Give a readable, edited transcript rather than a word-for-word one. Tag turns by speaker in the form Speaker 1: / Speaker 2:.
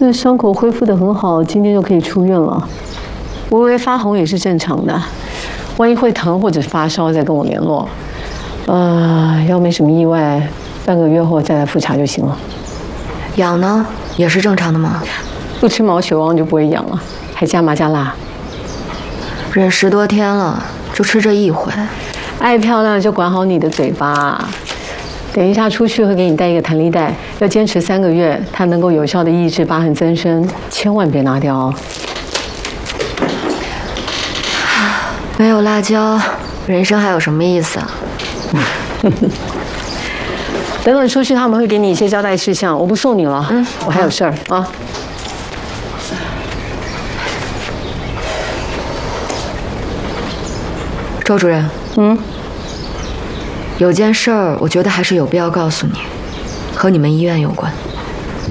Speaker 1: 这伤口恢复得很好，今天就可以出院了。微微发红也是正常的，万一会疼或者发烧，再跟我联络。要没什么意外，半个月后再来复查就行了。
Speaker 2: 痒呢，也是正常的吗？
Speaker 1: 不吃毛血旺就不会痒了，还加麻加辣。
Speaker 2: 忍10多天了，就吃这一回。
Speaker 1: 爱漂亮就管好你的嘴巴。等一下出去会给你带一个弹力带，要坚持3个月，它能够有效的抑制疤痕增生，千万别拿掉哦。
Speaker 2: 没有辣椒，人生还有什么意思啊？
Speaker 1: 等等出去他们会给你一些交代事项，我不送你了，我还有事儿啊。
Speaker 2: 周主任，有件事儿，我觉得还是有必要告诉你，和你们医院有关。